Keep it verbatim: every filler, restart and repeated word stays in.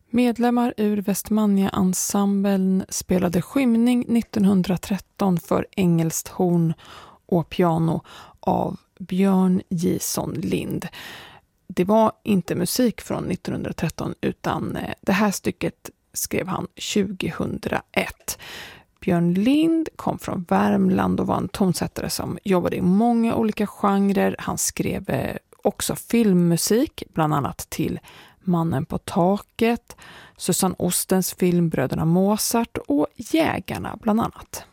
Medlemmar ur Westmania-ensemblen spelade Skymning nittonhundratretton för engelskt horn och piano av Björn Jison Lind. Det var inte musik från nittonhundratretton utan det här stycket skrev han tjugohundraett. Björn Lind kom från Värmland och var en tonsättare som jobbade i många olika genrer. Han skrev också filmmusik, bland annat till Mannen på taket, Susanne Ostens film Bröderna Mozart och Jägarna bland annat.